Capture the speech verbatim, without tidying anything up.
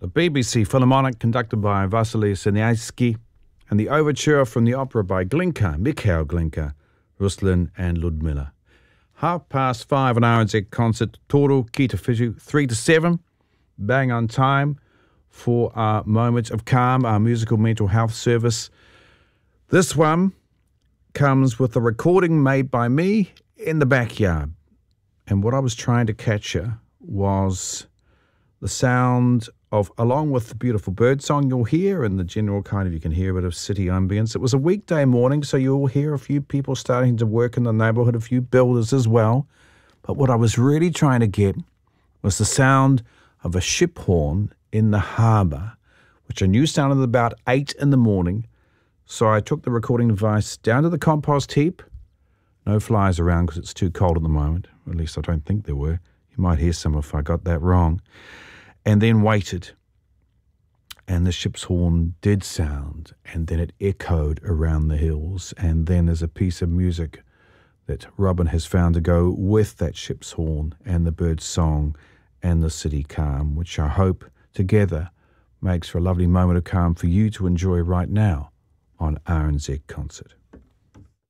the B B C Philharmonic conducted by Vasily Siniatsky, and the overture from the opera by Glinka, Mikhail Glinka, Ruslan and Ludmilla. Half past five, an R N Z concert, Toru Kitafishu, three to seven, bang on time for our Moments of Calm, our musical mental health service. This one comes with a recording made by me in the backyard. And what I was trying to capture was the sound of, along with the beautiful bird song you'll hear and the general kind of, you can hear a bit of city ambience. It was a weekday morning, so you'll hear a few people starting to work in the neighborhood, a few builders as well. But what I was really trying to get was the sound of a ship horn in the harbour, which I knew sounded about eight in the morning. So I took the recording device down to the compost heap. No flies around because it's too cold at the moment. At least I don't think there were. You might hear some if I got that wrong. And then waited. And the ship's horn did sound. And then it echoed around the hills. And then there's a piece of music that Robin has found to go with that ship's horn and the bird's song and the city calm, which I hope together makes for a lovely moment of calm for you to enjoy right now on R N Z Concert.